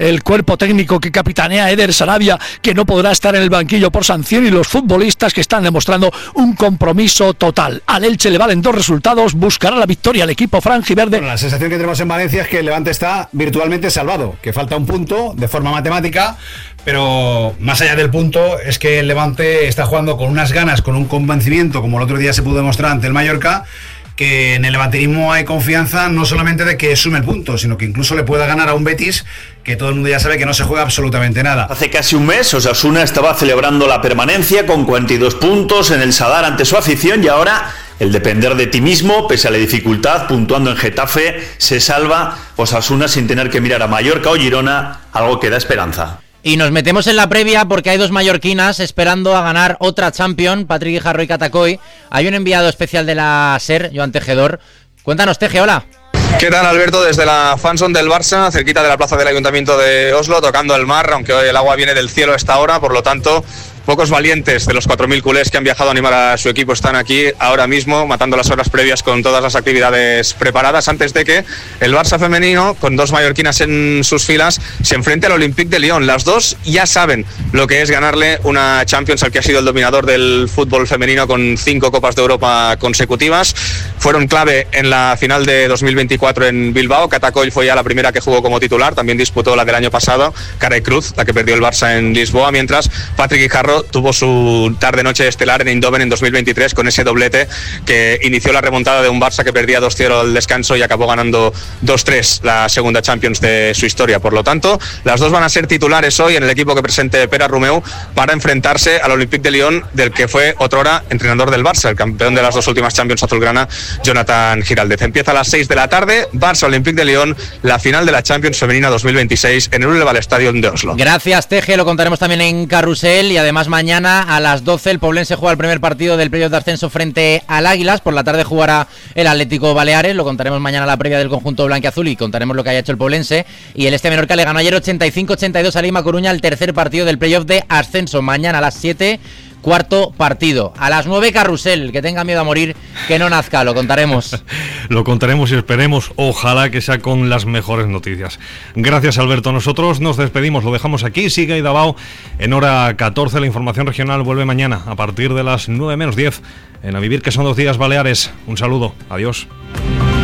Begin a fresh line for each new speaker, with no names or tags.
el cuerpo técnico que capitanea Eder Sarabia, que no podrá estar en el banquillo por sanción, y los futbolistas que están demostrando un compromiso total. Al Elche le valen 2 resultados, buscará la victoria el equipo franjiverde.
Bueno, la sensación que tenemos en Valencia es que el Levante está virtualmente salvado, que falta un punto de forma matemática, pero más allá del punto es que el Levante está jugando con unas ganas, con un convencimiento, como el otro día se pudo demostrar ante el Mallorca, que en el levanterismo hay confianza no solamente de que sume el punto, sino que incluso le pueda ganar a un Betis que todo el mundo ya sabe que no se juega absolutamente nada.
Hace casi un mes Osasuna estaba celebrando la permanencia con 42 puntos en el Sadar ante su afición, y ahora el depender de ti mismo, pese a la dificultad, puntuando en Getafe, se salva Osasuna sin tener que mirar a Mallorca o Girona, algo que da esperanza.
Y nos metemos en la previa porque hay 2 mallorquinas esperando a ganar otra Champions, Patrick Guijarro y Catacoy. Hay un enviado especial de la SER, Joan Tejedor. Cuéntanos, Teje, hola.
¿Qué tal, Alberto? Desde la fanzone del Barça, cerquita de la plaza del Ayuntamiento de Oslo, tocando el mar, aunque hoy el agua viene del cielo a esta hora, por lo tanto, pocos valientes de los 4.000 culés que han viajado a animar a su equipo están aquí ahora mismo, matando las horas previas con todas las actividades preparadas antes de que el Barça femenino, con 2 mallorquinas en sus filas, se enfrente al Olympique de Lyon. Las dos ya saben lo que es ganarle una Champions al que ha sido el dominador del fútbol femenino con 5 Copas de Europa consecutivas. Fueron clave en la final de 2024 en Bilbao. Catacoy fue ya la primera que jugó como titular, también disputó la del año pasado, cara y cruz, la que perdió el Barça en Lisboa, mientras Patrick Guijarro tuvo su tarde-noche estelar en Eindhoven en 2023 con ese doblete que inició la remontada de un Barça que perdía 2-0 al descanso y acabó ganando 2-3 la segunda Champions de su historia. Por lo tanto, las dos van a ser titulares hoy en el equipo que presente Pere Romeu para enfrentarse al Olympique de Lyon, del que fue otrora entrenador del Barça, el campeón de las 2 últimas Champions azulgrana, Jonathan Giraldez. Empieza a las 6 de la tarde, Barça-Olympique de Lyon, la final de la Champions femenina 2026 en el Ulleval Stadium de Oslo.
Gracias, Teje, lo contaremos también en Carrusel. Y además mañana a las 12 el Poblense juega el primer partido del playoff de ascenso frente al Águilas. Por la tarde jugará el Atlético Baleares, lo contaremos mañana la previa del conjunto blanquiazul y contaremos lo que haya hecho el Poblense. Y el Menorca le ganó ayer 85-82 a Lima Coruña, el tercer partido del playoff de ascenso. Mañana a las 7, cuarto partido. A las 9 Carrusel, que tenga miedo a morir, que no nazca, lo contaremos.
Lo contaremos y esperemos, ojalá que sea con las mejores noticias. Gracias, Alberto. Nosotros nos despedimos, lo dejamos aquí. Sigue ahí Davao en hora 14. La información regional vuelve mañana a partir de las 9 menos 10 en A Vivir, que son 2 días Baleares. Un saludo, adiós.